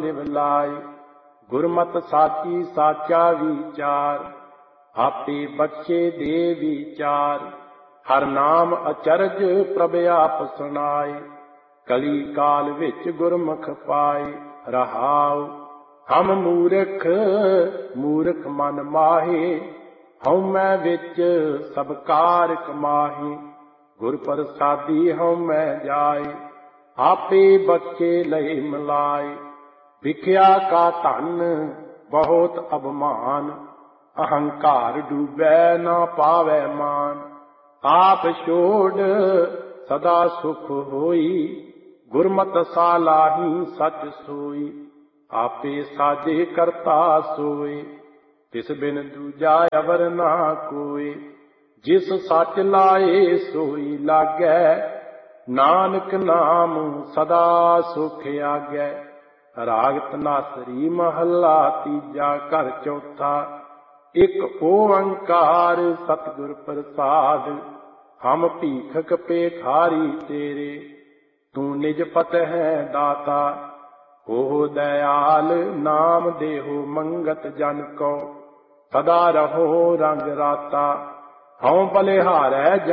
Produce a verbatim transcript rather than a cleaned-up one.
ਲਿਵ ਲਾਏ। ਗੁਰਮਤਿ ਸਾਚੀ ਸਾਚਾ ਵਿਚਾਰ, ਆਪੇ ਬਖਸ਼ੇ ਦੇ ਵਿਚਾਰ। ਹਰ ਨਾਮ ਅਚਰਜ ਪ੍ਰਭ ਆਪ ਸੁਣਾਏ, ਕਲੀ ਕਾਲ ਵਿੱਚ ਗੁਰਮੁਖ ਪਾਏ। ਰਹਾਉ ਹਮ ਮੂਰਖ ਮੂਰਖ ਮਨ ਮਾਹੇ, ਹਉਮੈ ਵਿੱਚ ਸਭ ਕਾਰ ਕਮਾਹੇ। ਗੁਰ ਪ੍ਰਸਾਦੀ ਹਉਮੈ ਜਾਏ, ਆਪੇ ਬਖਸ਼ੇ ਲਏ ਮਿਲਾਏ। ਵਿਖਿਆ ਕਾ ਧਨ ਬਹੁਤ ਅਭਮਾਨ, ਅਹੰਕਾਰ ਡੂਬੈ ਨਾ ਪਾਵੈ ਮਾਨ। ਆਪ ਛੋੜ ਸਦਾ ਸੁਖ ਹੋਈ, ਗੁਰਮਤਿ ਸਾਲਾਹੀ ਸਚ ਸੋਈ। ਆਪੇ ਸਾਜੇ ਕਰਤਾ ਸੋਏ, ਤਿਸ ਬਿਨ ਦੂਜਾ ਅਵਰ ਨਾ ਕੋਇ। ਜਿਸ ਸਚ ਲਾਏ ਸੋਈ ਲਾਗੈ, ਨਾਨਕ ਨਾਮ ਸਦਾ ਸੁਖ ਆਗੈ। ਰਾਗ ਧਨਾਸਰੀ ਮਹੱਲਾ ਤੀਜਾ, ਘਰ ਚੌਥਾ। ਇੱਕ ਓੰਕਾਰ ਸਤਿਗੁਰ ਪ੍ਰਸਾਦਿ, ਹਮ ਭੀਖਕ ਭੇਖਾਰੀ ਤੇਰੇ। ਤੂੰ ਨਿਜ ਪਤਹਿ ਦਾਤਾ, ਹੋ ਦਇਆਲ ਨਾਮ ਦੇਹੋ ਮੰਗਤ ਜਨ ਕੋ। ਸਦਾ ਰਹੋ ਰੰਗ ਰਾਤਾ, ਹਉ ਬਲਿਹਾਰੈ